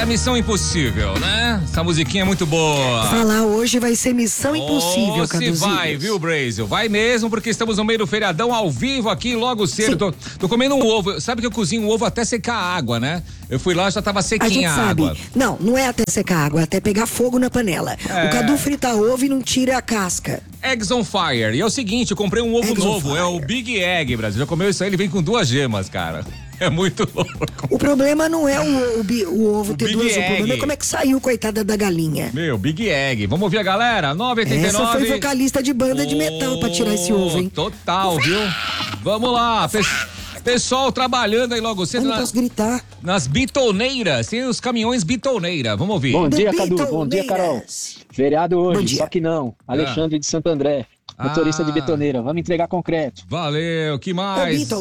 Missão Impossível, né? Essa musiquinha é muito boa. Falar hoje vai ser Missão Impossível, Se vai, viu, Brasil? Vai mesmo, porque estamos no meio do feriadão, ao vivo aqui, logo cedo. Tô comendo um ovo. Sabe que eu cozinho um ovo até secar a água, né? Eu fui lá, já tava sequinha a água. Não é até secar a água, é até pegar fogo na panela. O Cadu frita ovo e não tira a casca. Eggs on Fire. E é o seguinte, eu comprei um ovo novo, é o Big Egg, Brasil. Já comeu isso aí? Ele vem com 2 gemas, cara. É muito louco. O problema não é o ovo ter 2, o problema é como é que saiu, coitada da galinha. Big Egg. Vamos ouvir a galera? 989. Essa foi vocalista de banda de metal pra tirar esse ovo, hein? Total, viu? Vamos lá, pessoal trabalhando aí logo cedo. Eu não posso gritar. Nas bitoneiras, tem os caminhões bitoneira. Vamos ouvir. Bom dia, Cadu. Bom dia, Carol. Feriado hoje, só que não. Alexandre de Santo André. Motorista de betoneira, vamos entregar concreto. Valeu, que mais?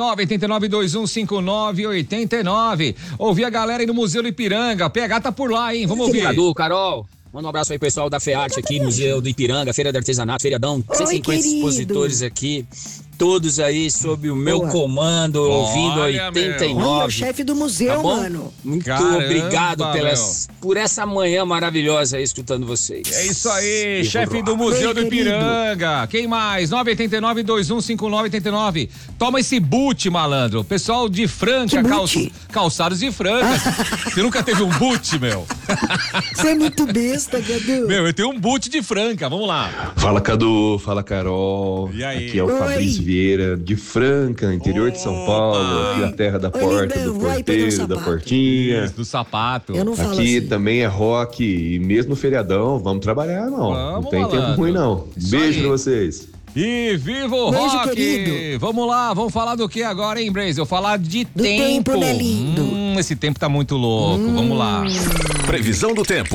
989-2159-89. Ouvi a galera aí no Museu do Ipiranga. PH tá por lá, hein? Vamos ouvir. Cadu, Carol. Manda um abraço aí, pessoal da FEARTE aqui, Museu do Ipiranga, Feira de Artesanato, Feriadão. 150 expositores aqui. Todos aí sob o meu comando, ouvindo 89. Olha, o chefe do museu, tá bom? Mano. Muito obrigado por essa manhã maravilhosa aí, escutando vocês. É isso aí, chefe do Museu do Ipiranga. Quem mais? 989-2159-89. Toma esse boot, malandro. Pessoal de Franca, calçados de Franca. Você nunca teve um boot, meu? Você é muito besta, Cadu. Eu tenho um boot de Franca, vamos lá. Fala, Cadu. Fala, Carol. E aí? Aqui é o Fabrício Vieira, de Franca, interior de São Paulo, aqui a terra da porta, do porteiro, da portinha. Do sapato. Eu não falo aqui assim. também é rock e mesmo no feriadão, vamos trabalhar, não tem tempo ruim, não. Beijo pra vocês. E viva o Beijo, rock! querido. Vamos lá, vamos falar do que agora, hein, Brasil? Falar de Do tempo, né, lindo? Esse tempo tá muito louco, vamos lá. Previsão do tempo.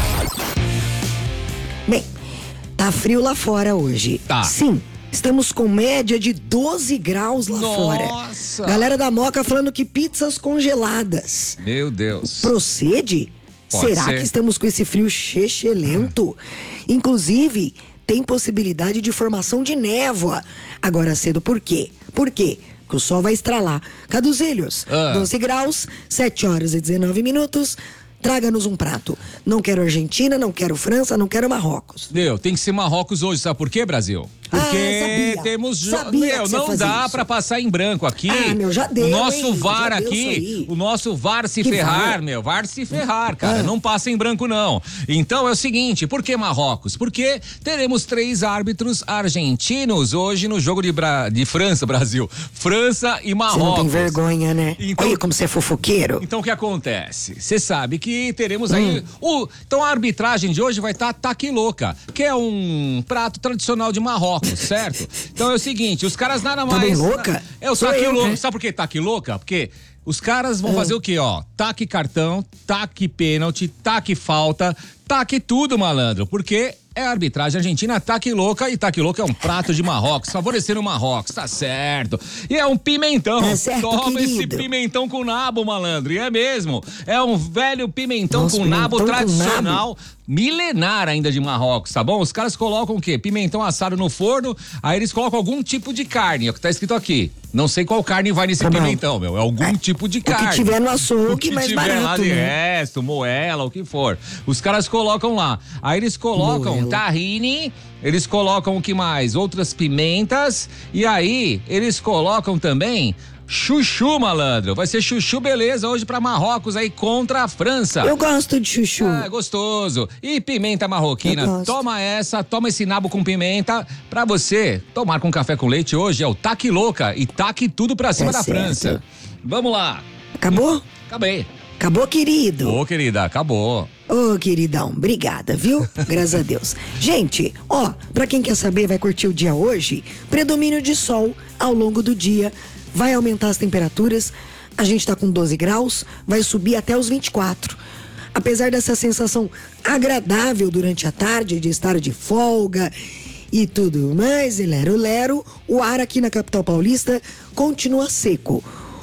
Bem, tá frio lá fora hoje. Tá. Sim. Estamos com média de 12 graus lá fora. Nossa! Galera da Moca falando que pizzas congeladas. Meu Deus. Procede? Pode Será ser. que estamos com esse frio chechelento? Inclusive, tem possibilidade de formação de névoa. Agora cedo, por quê? Por quê? Porque o sol vai estralar. Caduzilhos, 12 graus, 7 horas e 19 minutos. Traga-nos um prato. Não quero Argentina, não quero França, não quero Marrocos. Tem que ser Marrocos hoje, sabe por quê, Brasil? Porque sabia. temos Sabia que você não fazia dá isso. pra passar em branco aqui. Já deu, o nosso hein? VAR Já deu isso aqui, aí. o nosso VAR se Que ferrar, VAR? VAR se ferrar, cara. Não passa em branco, não. Então é o seguinte, por que Marrocos? Porque teremos 3 árbitros argentinos hoje no jogo de França, Brasil. França e Marrocos. Você não tem vergonha, né? Então- Olha como você é fofoqueiro. Então o que acontece? Você sabe que teremos aí então a arbitragem de hoje vai estar taqui louca, que é um prato tradicional de Marrocos, certo? Então é o seguinte, os caras nada mais... bem louca? É o Sou taqui eu, louca. né? Sabe por que taqui louca? Porque os caras vão fazer o quê, ó? Taque cartão, taque pênalti, taque falta, taque tudo, malandro. Porque é a arbitragem argentina taque louca, e taque louca é um prato de Marrocos, favorecendo o Marrocos, tá certo. E é um pimentão. Tá certo, Toma esse querido. pimentão com nabo, malandro. E é mesmo. É um velho pimentão Nossa, com nabo pimentão com tradicional. Milenar ainda de Marrocos, tá bom? Os caras colocam o quê? Pimentão assado no forno, aí eles colocam algum tipo de carne, é o que tá escrito aqui. Não sei qual carne vai nesse pimentão, meu. É algum tipo de carne. O que tiver no açougue, O que mais tiver barato, lá de né? resto, moela, o que for. Os caras colocam lá. Aí eles colocam Moela. tahine, eles colocam o que mais? Outras pimentas, e aí eles colocam também chuchu, malandro. Vai ser chuchu beleza hoje pra Marrocos aí contra a França. Eu gosto de chuchu. É, gostoso. E pimenta marroquina, Eu gosto. toma esse nabo com pimenta pra você tomar com café com leite hoje. É o taque louca e taque tudo pra cima Tá da certo. França. Vamos lá. Acabou? Acabei. Acabou, querido? Ô, querida, acabou. Ô, queridão, obrigada, viu? Graças a Deus. Gente, ó, pra quem quer saber, vai curtir o dia hoje, predomínio de sol ao longo do dia, vai aumentar as temperaturas, a gente tá com 12 graus, vai subir até os 24. Apesar dessa sensação agradável durante a tarde, de estar de folga e tudo mais, e lero-lero, o ar aqui na capital paulista continua seco.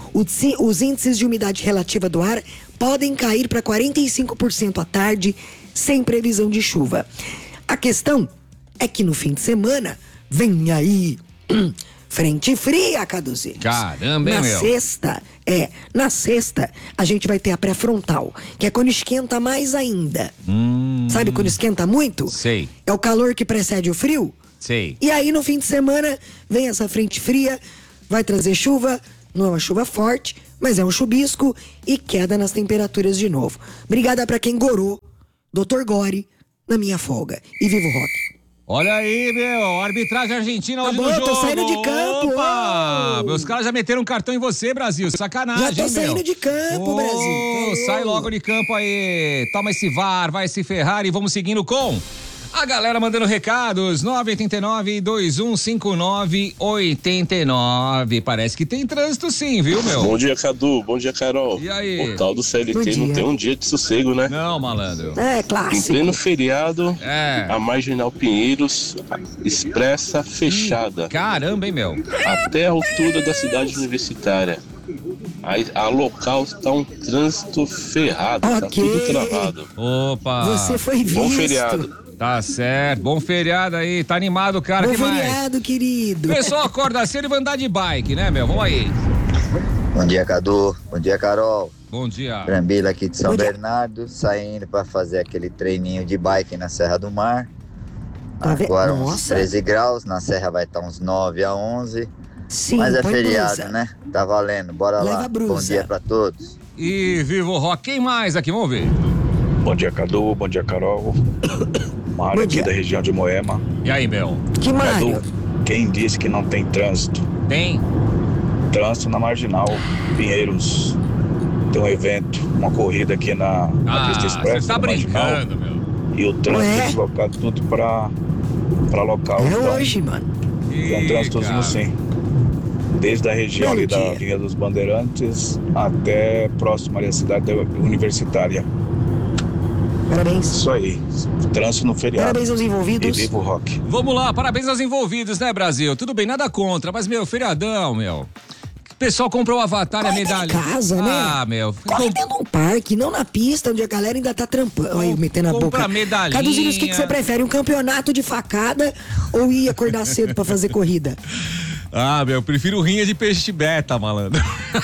Os índices de umidade relativa do ar podem cair para 45% à tarde, sem previsão de chuva. A questão é que no fim de semana, vem aí, frente fria, Caduzinho. Caramba, hein, meu? Na sexta, a gente vai ter a pré-frontal, que é quando esquenta mais ainda. Sabe quando esquenta muito? Sei. É o calor que precede o frio? Sei. E aí, no fim de semana, vem essa frente fria, vai trazer chuva, não é uma chuva forte, mas é um chuvisco e queda nas temperaturas de novo. Obrigada pra quem gorou, Dr. Gore, na minha folga. E viva o rock! Olha aí, meu, arbitragem argentina hoje bom, no jogo. Tô saindo de campo. Opa! Meus caras já meteram um cartão em você, Brasil. Sacanagem, já tô saindo de campo, Brasil. Sai logo de campo aí. Toma esse VAR, vai se ferrar e vamos seguindo com a galera mandando recados. 989-2159-89. Parece que tem trânsito sim, viu, meu? Bom dia, Cadu. Bom dia, Carol. E aí? O tal do CLT não tem um dia de sossego, né? Não, malandro. É, clássico. Em pleno feriado, a Marginal Pinheiros expressa fechada. Caramba, hein, meu? Até a altura da cidade universitária. A local tá um trânsito ferrado, tá tudo travado. Opa! Você foi visto. Bom feriado. Tá certo, bom feriado aí, tá animado, cara. Bom que mais? feriado, querido. Pessoal, acorda cedo e vai andar de bike, né, meu? Vamos aí. Bom dia, Cadu. Bom dia, Carol. Bom dia. Brambila aqui de São Bernardo, saindo para fazer aquele treininho de bike na Serra do Mar. Agora uns 13 graus, na Serra vai estar uns 9 a 11. Sim, mas é feriado, blusa, né? Tá valendo, bora Leva lá. brusa. Bom dia para todos. E viva o rock. Quem mais aqui? Vamos ver. Bom dia, Cadu. Bom dia, Carol. Mário aqui da região de Moema. E aí, meu? Que Mário? Cadu, quem disse que não tem trânsito? Tem. Trânsito na Marginal Pinheiros. Tem um evento, uma corrida aqui na pista expressa. Você tá brincando, meu. E o trânsito deslocado tudo pra local. É então, hoje, mano. Tem um trânsitozinho sim. Desde a região ali da linha dos Bandeirantes até próximo ali à cidade universitária. Parabéns. Isso aí. Trânsito no feriado. Parabéns aos envolvidos. E viva o rock. Vamos lá, parabéns aos envolvidos, né, Brasil? Tudo bem, nada contra, mas, meu, feriadão, meu. O pessoal comprou o Avatar e a medalha. Em casa, né? Ah, meu. Corre dentro de um parque, não na pista, onde a galera ainda tá trampando. Olha, eu metendo a boca. Compra medalhinha. Caduzinho, o que você prefere? Um campeonato de facada ou ir acordar cedo pra fazer corrida? Ah, meu, eu prefiro rinha de peixe beta, malandro.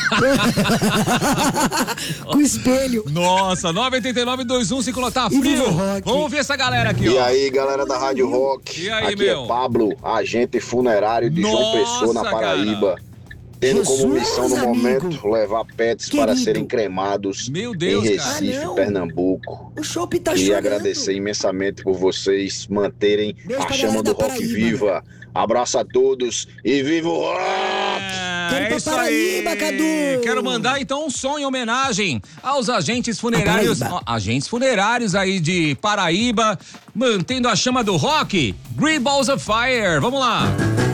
Com espelho. Nossa, 989-21 tá frio. Vamos ver essa galera aqui, ó. E aí, galera da Rádio Rock. E aí, aqui meu? é Pablo, agente funerário de João Pessoa, na Paraíba. Tendo como missão no momento levar pets para serem cremados em Recife, Pernambuco. O chopp tá Queria chorando. agradecer imensamente por vocês manterem Beijo a pra chama galera do da rock Paraíba. viva. Abraço a todos e viva o rock! É isso aí. Cadu. Quero mandar então um som em homenagem aos agentes funerários, aí de Paraíba, mantendo a chama do rock. Green Balls of Fire. Vamos lá.